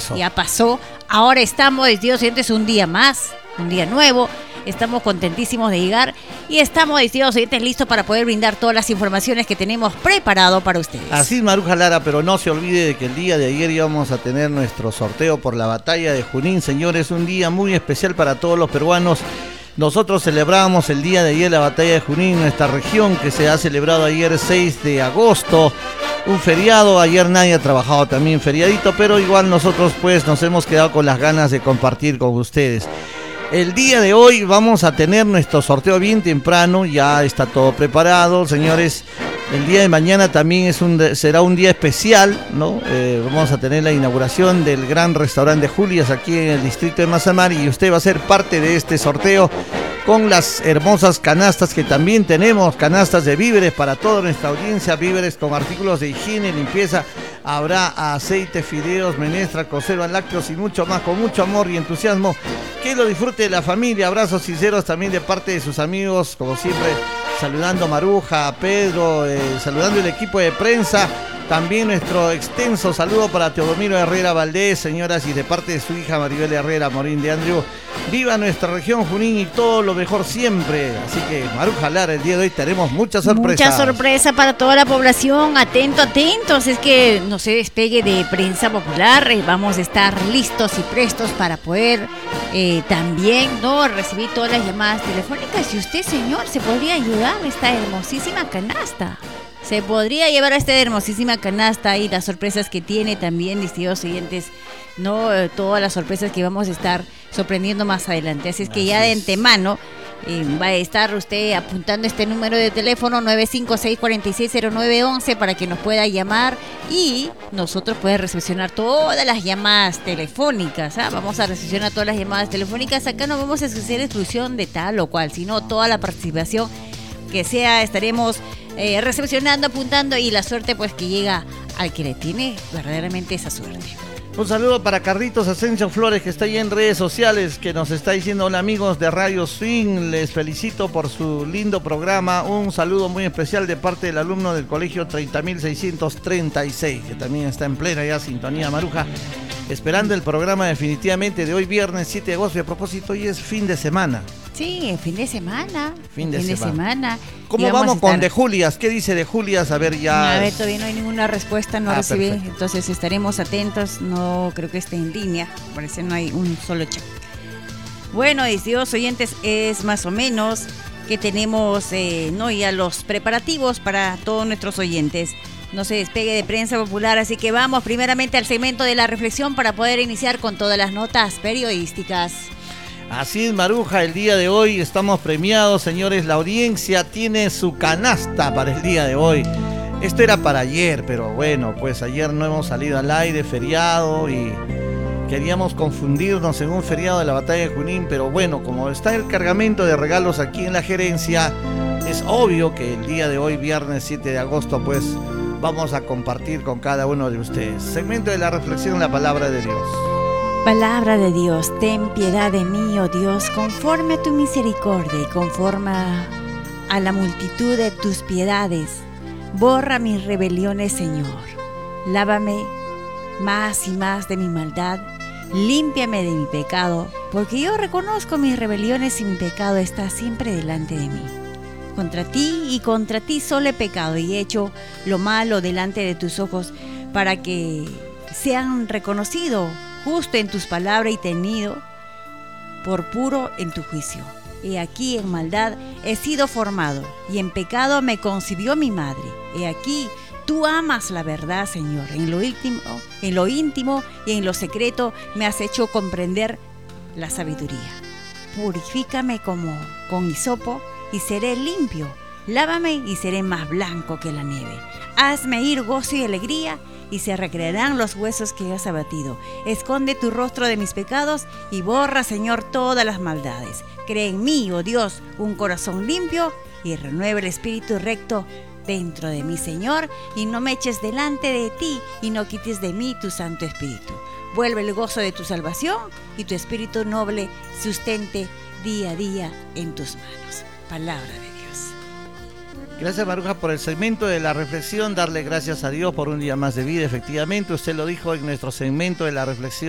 pasó. Ya pasó. Ahora estamos, Dios oyentes, un día más, un día nuevo. Estamos contentísimos de llegar y estamos, distinguidos oyentes, listos para poder brindar todas las informaciones que tenemos preparado para ustedes. Así es, Maruja Lara, pero no se olvide de que el día de ayer íbamos a tener nuestro sorteo por la batalla de Junín. Señores, un día muy especial para todos los peruanos. Nosotros celebramos el día de ayer la batalla de Junín en nuestra región, que se ha celebrado ayer 6 de agosto. Un feriado, ayer nadie ha trabajado también feriadito, pero igual nosotros pues nos hemos quedado con las ganas de compartir con ustedes. El día de hoy vamos a tener nuestro sorteo bien temprano, ya está todo preparado, señores. El día de mañana también será un día especial, ¿no? Vamos a tener la inauguración del gran restaurante Julias aquí en el distrito de Mazamar y usted va a ser parte de este sorteo con las hermosas canastas que también tenemos, canastas de víveres para toda nuestra audiencia, víveres con artículos de higiene, limpieza. Habrá aceite, fideos, menestra, conservas, lácteos y mucho más, con mucho amor y entusiasmo. Que lo disfrute de la familia. Abrazos sinceros también de parte de sus amigos, como siempre, saludando a Maruja, a Pedro, saludando el equipo de prensa. También nuestro extenso saludo para Teodomiro Herrera Valdés, señoras, y de parte de su hija Maribel Herrera Morín de Andrew. Viva nuestra región Junín y todo lo mejor siempre. Así que, Maruja Lara, el día de hoy tenemos muchas sorpresas. Mucha sorpresa para toda la población. Atentos. Es que no se despegue de Prensa Popular. Vamos a estar listos y prestos para poder también recibir todas las llamadas telefónicas. Y usted, señor, se podría ayudar a esta hermosísima canasta. Se podría llevar a esta hermosísima canasta y las sorpresas que tiene también, distinguidos siguientes, todas las sorpresas que vamos a estar sorprendiendo más adelante. Así es que ya de antemano va a estar usted apuntando este número de teléfono 956-460911 para que nos pueda llamar y nosotros podemos recepcionar todas las llamadas telefónicas. Vamos a recepcionar todas las llamadas telefónicas. Acá no vamos a hacer exclusión de tal o cual, sino toda la participación que sea, estaremos recepcionando, apuntando, y la suerte pues que llega al que le tiene verdaderamente esa suerte. Un saludo para Carlitos Asensio Flores, que está ahí en redes sociales, que nos está diciendo: hola amigos de Radio Swing, les felicito por su lindo programa. Un saludo muy especial de parte del alumno del colegio 30.636, que también está en plena ya sintonía, Maruja, esperando el programa definitivamente de hoy viernes 7 de agosto. Y a propósito, hoy es fin de semana. Sí, fin de semana. Fin de semana. ¿Cómo vamos con De Julias? ¿Qué dice De Julias? A ver, ya. A ver, todavía no hay ninguna respuesta, no recibí. Perfecto. Entonces estaremos atentos. No creo que esté en línea. Parece no hay un solo chat. Bueno, distinguidos oyentes, es más o menos que tenemos ya los preparativos para todos nuestros oyentes. No se despegue de Prensa Popular, así que vamos primeramente al segmento de la reflexión para poder iniciar con todas las notas periodísticas. Así es, Maruja, el día de hoy estamos premiados, señores. La audiencia tiene su canasta para el día de hoy. Esto era para ayer, pero bueno, pues ayer no hemos salido al aire, feriado, y queríamos confundirnos en un feriado de la batalla de Junín, pero bueno, como está el cargamento de regalos aquí en la gerencia, es obvio que el día de hoy, viernes 7 de agosto, pues vamos a compartir con cada uno de ustedes. Segmento de la reflexión, la palabra de Dios. Palabra de Dios, ten piedad de mí, oh Dios, conforme a tu misericordia y conforme a la multitud de tus piedades. Borra mis rebeliones, Señor. Lávame más y más de mi maldad. Límpiame de mi pecado, porque yo reconozco mis rebeliones y mi pecado está siempre delante de mí. Contra ti y contra ti solo he pecado y he hecho lo malo delante de tus ojos, para que sean reconocidos justo en tus palabras y tenido por puro en tu juicio. He aquí en maldad he sido formado, y en pecado me concibió mi madre. He aquí, tú amas la verdad, Señor. En lo íntimo y en lo secreto me has hecho comprender la sabiduría. Purifícame como con hisopo y seré limpio. Lávame y seré más blanco que la nieve. Hazme ir gozo y alegría, y se recrearán los huesos que has abatido. Esconde tu rostro de mis pecados y borra, Señor, todas las maldades. Crea en mí, oh Dios, un corazón limpio y renueva el espíritu recto dentro de mí, Señor, y no me eches delante de ti y no quites de mí tu Santo Espíritu. Vuelve el gozo de tu salvación y tu espíritu noble sustente día a día en tus manos. Palabra de Dios. Gracias, Maruja, por el segmento de la reflexión. Darle gracias a Dios por un día más de vida. Efectivamente, usted lo dijo en nuestro segmento de la reflexión.